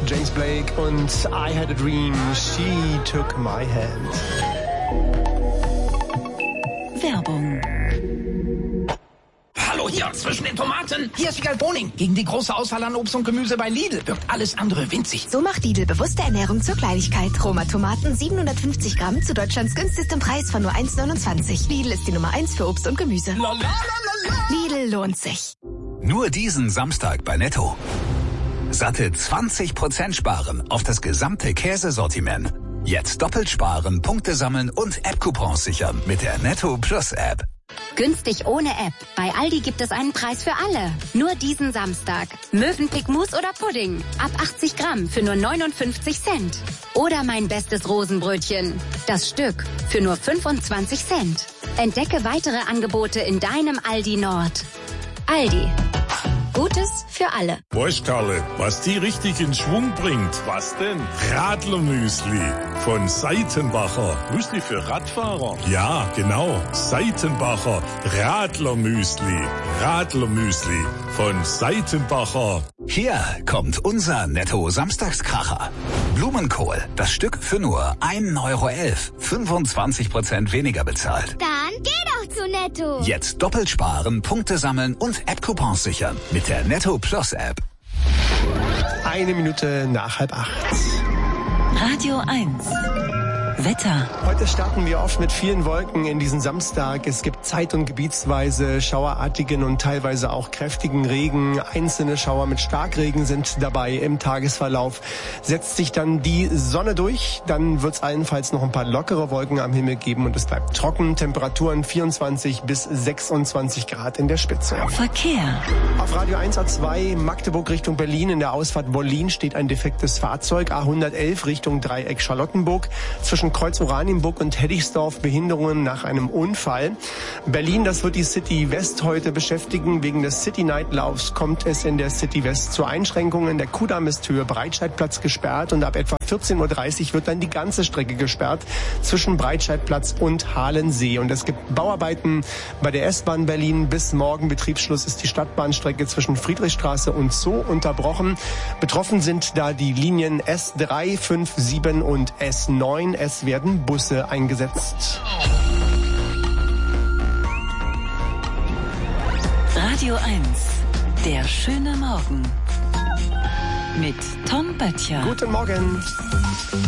James Blake und I Had a Dream, She Took My Hand. Werbung. Hallo hier, zwischen den Tomaten. Hier ist Wiegald Boning. Gegen die große Auswahl an Obst und Gemüse bei Lidl wirkt alles andere winzig. So macht Lidl bewusste Ernährung zur Kleinigkeit. Roma-Tomaten 750 Gramm zu Deutschlands günstigstem Preis von nur 1,29. Lidl ist die Nummer 1 für Obst und Gemüse. Lidl lohnt sich. Nur diesen Samstag bei Netto. Satte 20% sparen auf das gesamte Käsesortiment. Jetzt doppelt sparen, Punkte sammeln und App-Coupons sichern mit der Netto Plus App. Günstig ohne App. Bei Aldi gibt es einen Preis für alle. Nur diesen Samstag. Mövenpick Mousse oder Pudding. Ab 80 Gramm für nur 59 Cent. Oder mein bestes Rosenbrötchen. Das Stück für nur 25 Cent. Entdecke weitere Angebote in deinem Aldi Nord. Aldi. Gutes für alle. Weißt Karle, was die richtig in Schwung bringt? Was denn? Radlermüsli von Seitenbacher. Müsli für Radfahrer? Ja, genau. Seitenbacher Radlermüsli. Radlermüsli von Seitenbacher. Hier kommt unser Netto-Samstagskracher. Blumenkohl, das Stück für nur 1,11 €. 25% weniger bezahlt. Dann geh doch zu Netto. Jetzt doppelt sparen, Punkte sammeln und App-Coupons sichern mit der Netto Plus App. 1 Minute nach 7:30. Radio 1. Wetter. Heute starten wir oft mit vielen Wolken in diesen Samstag. Es gibt zeit- und gebietsweise schauerartigen und teilweise auch kräftigen Regen. Einzelne Schauer mit Starkregen sind dabei. Im Tagesverlauf setzt sich dann die Sonne durch. Dann wird es allenfalls noch ein paar lockere Wolken am Himmel geben und es bleibt trocken. Temperaturen 24 bis 26 Grad in der Spitze. Verkehr. Auf Radio 1 A2 Magdeburg Richtung Berlin in der Ausfahrt Wollin steht ein defektes Fahrzeug. A111 Richtung Dreieck Charlottenburg. Zwischen Kreuz Oranienburg und Heddigsdorf Behinderungen nach einem Unfall. Berlin, das wird die City West heute beschäftigen. Wegen des City Night Laufs kommt es in der City West zu Einschränkungen. Der Kudamm ist Höhe Breitscheidplatz gesperrt und ab etwa 14:30 Uhr wird dann die ganze Strecke gesperrt zwischen Breitscheidplatz und Halensee. Und es gibt Bauarbeiten bei der S-Bahn Berlin. Bis morgen Betriebsschluss ist die Stadtbahnstrecke zwischen Friedrichstraße und Zoo unterbrochen. Betroffen sind da die Linien S3, 5, 7 und S9. Es werden Busse eingesetzt. Radio 1. Der schöne Morgen. Mit Tom Böttcher. Guten Morgen.